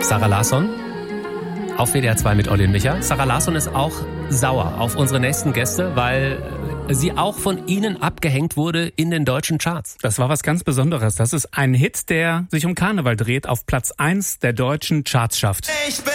Sarah Larsson auf WDR 2 mit Olli und Micha. Sarah Larsson ist auch sauer auf unsere nächsten Gäste, weil sie auch von ihnen abgehängt wurde in den deutschen Charts. Das war was ganz Besonderes. Das ist ein Hit, der sich um Karneval dreht, auf Platz 1 der deutschen Charts schafft. Ich bin